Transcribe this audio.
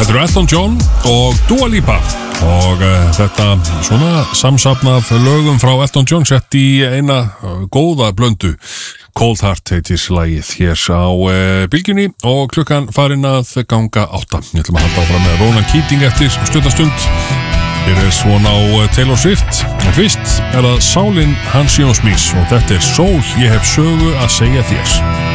Þetta eru Elton John og Dua Lipa og þetta svona samsafn af lögum frá Elton John sett í eina góða blöndu. Cold Heart heitir lagið hér á bylgjunni og klukkan farin að ganga 8. Ég ætlum að halda áfram með Ronan Keating eftir stundastund. Hér er svona á Taylor Swift. En fyrst er það sálin Hans Jóns Mís og þetta er Sól, ég hef sögu að segja þér.